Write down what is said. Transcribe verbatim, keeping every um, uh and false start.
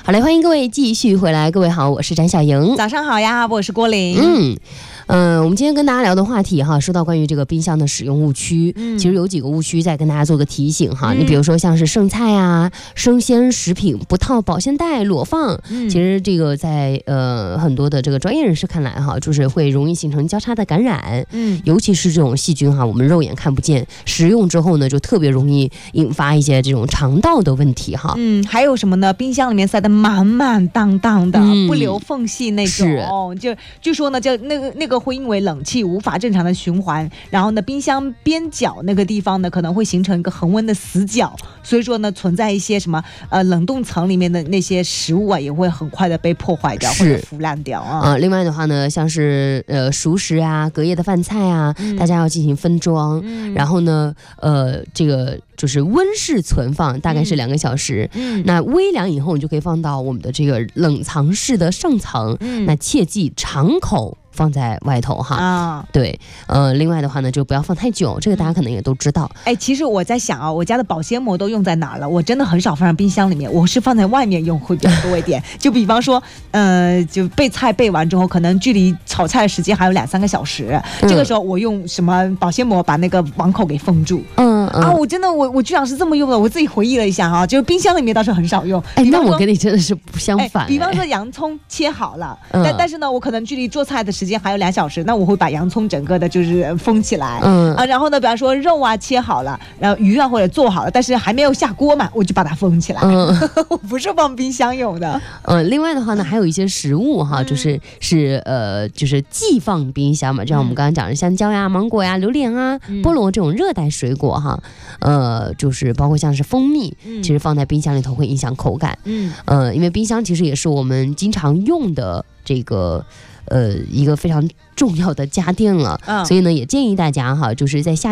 好嘞，欢迎各位继续回来。各位好，我是展小莹。 早上好呀，我是郭玲。 嗯。嗯、呃，我们今天跟大家聊的话题哈，说到关于这个冰箱的使用误区， 嗯、 其实有几个误区再跟大家做个提醒哈。 嗯、 你比如说像是剩菜啊、生鲜食品不套保鲜袋裸放，嗯、其实这个在呃很多的这个专业人士看来哈，就是会容易形成交叉的感染，嗯，尤其是这种细菌哈，我们肉眼看不见，食用之后呢，就特别容易引发一些这种肠道的问题哈。 嗯，还有什么呢？冰箱里面塞得满满当当的，嗯、不留缝隙那种，就据说呢，就那个那个。会因为冷气无法正常的循环，然后呢，冰箱边角那个地方呢，可能会形成一个恒温的死角，所以说呢，存在一些什么呃冷冻层里面的那些食物啊，也会很快的被破坏掉或者腐烂掉啊。 啊、呃，另外的话呢，像是呃熟食啊、隔夜的饭菜啊，嗯、大家要进行分装，嗯、然后呢，呃，这个。就是温室存放，大概是两个小时。嗯，那微凉以后，你就可以放到我们的这个冷藏室的上层。嗯，那切记敞口放在外头哈。啊，对，呃，另外的话呢，就不要放太久，这个大家可能也都知道。 哎，其实我在想啊，我家的保鲜膜都用在哪了？我真的很少放在冰箱里面，我是放在外面用会比较多一点。就比方说，呃，就备菜备完之后，可能距离炒菜的时间还有两三个小时，嗯、这个时候我用什么保鲜膜把那个网口给封住。嗯嗯啊，我真的我我居然是这么用的，我自己回忆了一下哈、啊，就是冰箱里面倒是很少用。 哎，那我跟你真的是不相反、哎。 比方说洋葱切好了，嗯、但但是呢，我可能距离做菜的时间还有两小时，那我会把洋葱整个的就是封起来。嗯啊，然后呢，比方说肉啊切好了，然后鱼啊或者做好了，但是还没有下锅嘛，我就把它封起来。嗯，我不是放冰箱用的。 嗯，另外的话呢，还有一些食物哈，就是、嗯、是呃，就是既放冰箱嘛，就像我们刚刚讲的香蕉呀、芒果呀、榴莲啊、嗯、菠萝这种热带水果哈。呃，就是包括像是蜂蜜，嗯、其实放在冰箱里头会影响口感。嗯，呃，因为冰箱其实也是我们经常用的这个呃一个非常重要的家电了，嗯、所以呢，也建议大家哈，就是在夏